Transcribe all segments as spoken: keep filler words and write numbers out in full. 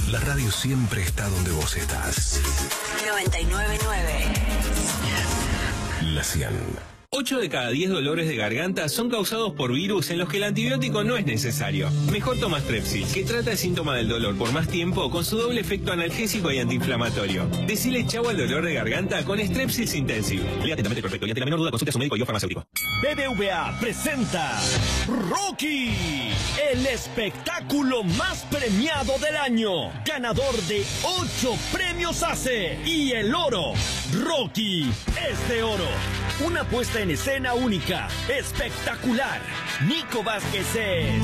La radio siempre está donde vos estás. noventa y nueve punto nueve. La cien. ocho de cada diez dolores de garganta son causados por virus en los que el antibiótico no es necesario. Mejor toma Strepsil, que trata el síntoma del dolor por más tiempo con su doble efecto analgésico y antiinflamatorio. Decile chau al dolor de garganta con Strepsils Intensive. Lea atentamente el prospecto y ante la menor duda consulte a su médico y o farmacéutico. B B V A presenta Rocky, el espectáculo más premiado del año, ganador de ocho premios A C E y el oro. Rocky es de oro. Una puesta en escena única, espectacular. Nico Vázquez es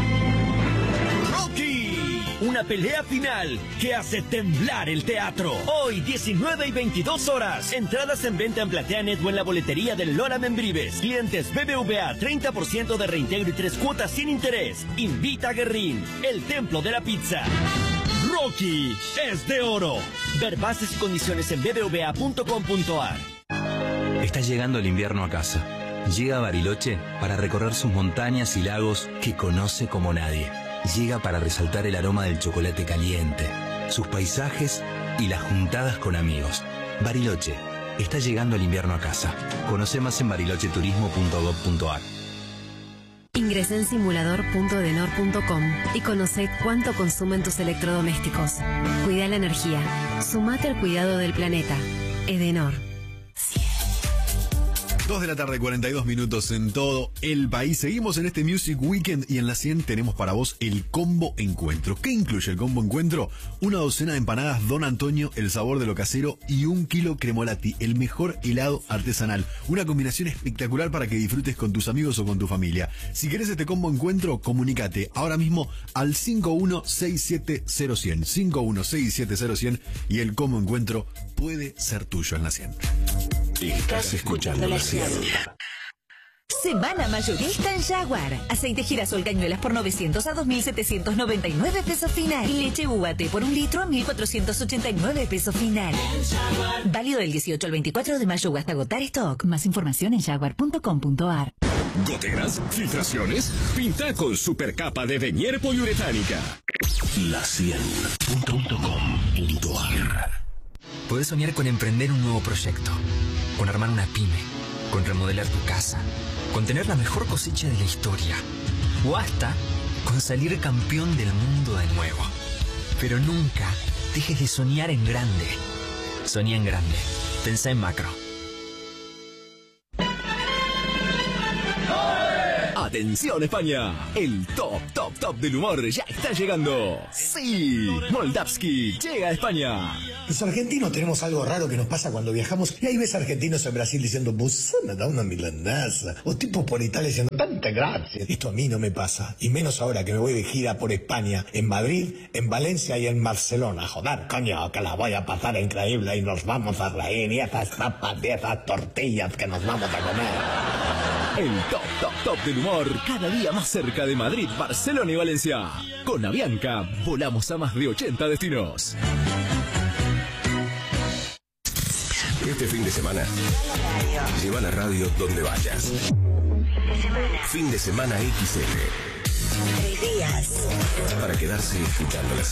Rocky. Una pelea final que hace temblar el teatro. Hoy, diecinueve y veintidós horas. Entradas en venta en PlateaNet o en la boletería del Lora Membrives. Clientes B B V A, treinta por ciento de reintegro y tres cuotas sin interés. Invita a Guerrín, el templo de la pizza. Rocky es de oro. Ver bases y condiciones en b b v a punto com punto a r. Está llegando el invierno a casa. Llega a Bariloche para recorrer sus montañas y lagos que conoce como nadie. Llega para resaltar el aroma del chocolate caliente, sus paisajes y las juntadas con amigos. Bariloche, está llegando el invierno a casa. Conoce más en bariloche turismo punto gob punto a r. Ingresa en simulador punto edenor punto com y conoce cuánto consumen tus electrodomésticos. Cuida la energía. Sumate al cuidado del planeta. Edenor. dos de la tarde, cuarenta y dos minutos en todo el país. Seguimos en este Music Weekend y en la cien tenemos para vos el Combo Encuentro. ¿Qué incluye el Combo Encuentro? Una docena de empanadas Don Antonio, el sabor de lo casero, y un kilo Cremolati, el mejor helado artesanal. Una combinación espectacular para que disfrutes con tus amigos o con tu familia. Si querés este Combo Encuentro, comunícate ahora mismo al cinco uno seis siete cero cien. cinco uno seis siete cero cien y el Combo Encuentro puede ser tuyo en la cien. Estás escuchando la cien. Semana mayorista en Jaguar. Aceite girasol cañuelas por novecientos a dos mil setecientos noventa y nueve pesos final. Leche U A T por un litro a mil cuatrocientos ochenta y nueve pesos final. Válido del dieciocho al veinticuatro de mayo hasta agotar stock. Más información en jaguar punto com punto a r. ¿Goteras? ¿Filtraciones? Pinta con supercapa de Denier poliuretánica. La cien punto com punto a r. Podés soñar con emprender un nuevo proyecto, con armar una pyme, con remodelar tu casa, con tener la mejor cosecha de la historia, o hasta con salir campeón del mundo de nuevo. Pero nunca dejes de soñar en grande. Soñá en grande. Pensá en macro. Atención España, el top, top, top del humor ya está llegando. Sí, Moldavsky llega a España. Los argentinos tenemos algo raro que nos pasa cuando viajamos y ahí ves argentinos en Brasil diciendo vos me da una milanesa, o tipos por Italia diciendo tanta gracia. Esto a mí no me pasa, y menos ahora que me voy de gira por España, en Madrid, en Valencia y en Barcelona. Joder, coño, que la voy a pasar increíble y nos vamos a reír y esas tapas y esas tortillas que nos vamos a comer. El top, top, top del humor, cada día más cerca de Madrid, Barcelona y Valencia. Con Avianca, volamos a más de ochenta destinos. Este fin de semana, lleva la radio donde vayas. Fin de semana X L. Tres días. Para quedarse escuchando la